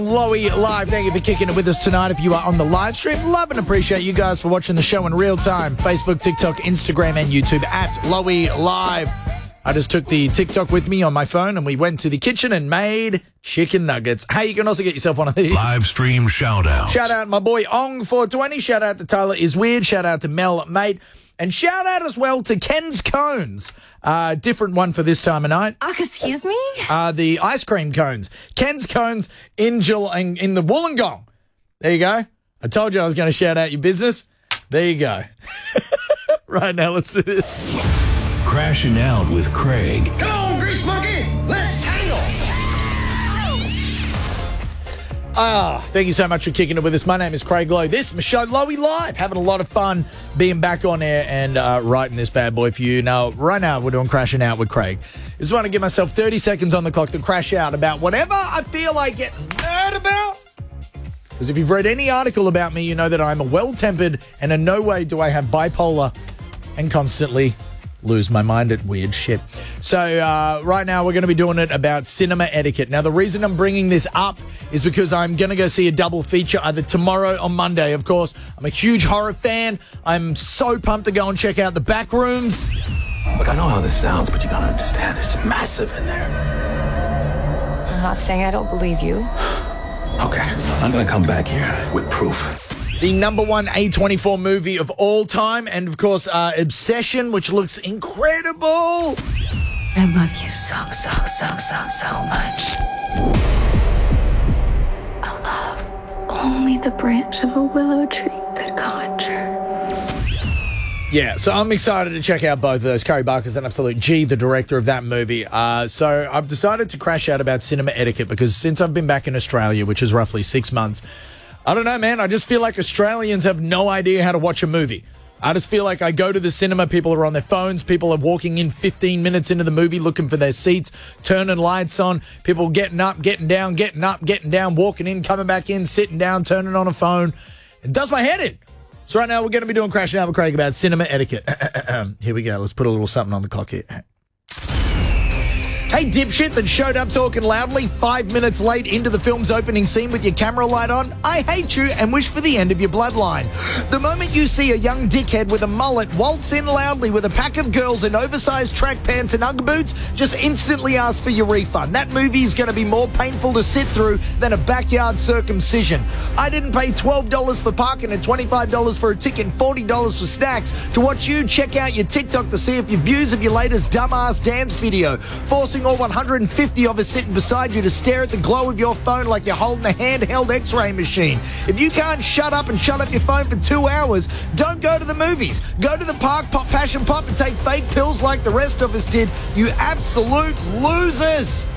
Lowy Live, thank you for kicking it with us tonight. If you are on the live stream, love and appreciate you guys for watching the show in real time. Facebook, TikTok, Instagram, and YouTube at Lowy Live. I just took the TikTok with me on my phone and we went to the kitchen and made chicken nuggets. Hey, you can also get yourself one of these. Live stream shout out. Shout out my boy Ong420. Shout out to Tyler Is Weird. Shout out to Mel Mate. And shout out as well to Ken's Cones. Different one for this time of night. Excuse me? The ice cream cones. Ken's Cones in the Wollongong. There you go. I told you I was going to shout out your business. There you go. Right now, let's do this. Crashing Out with Craig. Come on, Grease Monkey, let's tangle. Thank you so much for kicking it with us. My name is Craig Lowe. This is my show, Lowy Live. Having a lot of fun being back on air and writing this bad boy for you. Now, right now, we're doing Crashing Out with Craig. I just want to give myself 30 seconds on the clock to crash out about whatever I feel like getting mad about. Because if you've read any article about me, you know that I'm a well-tempered and in no way do I have bipolar and constantly lose my mind at weird shit. So right now we're going to be doing it about cinema etiquette. Now the reason I'm bringing this up is because I'm going to go see a double feature either tomorrow or Monday. Of course, I'm a huge horror fan. I'm so pumped to go and check out The Backrooms. Look, I know how this sounds, but you gotta understand, it's massive in there. I'm not saying I don't believe you. Okay, I'm gonna come back here with proof. The number one A24 movie of all time, and of course, Obsession, which looks incredible. I love you so much. A love only the branch of a willow tree could conjure. Yeah, so I'm excited to check out both of those. Carrie Barker's an absolute G, the director of that movie. So I've decided to crash out about cinema etiquette because since I've been back in Australia, which is roughly 6 months, I don't know, man. I just feel like Australians have no idea how to watch a movie. I just feel like I go to the cinema, people are on their phones, people are walking in 15 minutes into the movie looking for their seats, turning lights on, people getting up, getting down, getting up, getting down, walking in, coming back in, sitting down, turning on a phone. It does my head in. So right now we're going to be doing Crashing Out with Craig about cinema etiquette. Here we go. Let's put a little something on the clock here. Hey, dipshit that showed up talking loudly 5 minutes late into the film's opening scene with your camera light on, I hate you and wish for the end of your bloodline. The moment you see a young dickhead with a mullet waltz in loudly with a pack of girls in oversized track pants and Ugg boots, just instantly ask for your refund. That movie is going to be more painful to sit through than a backyard circumcision. I didn't pay $12 for parking and $25 for a ticket and $40 for snacks to watch you check out your TikTok to see if your views of your latest dumbass dance video, forcing all 150 of us sitting beside you to stare at the glow of your phone like you're holding a handheld x-ray machine. If you can't shut up and shut up your phone for 2 hours, don't go to the movies. Go to the park, pop passion pop, and take fake pills like the rest of us did, you absolute losers.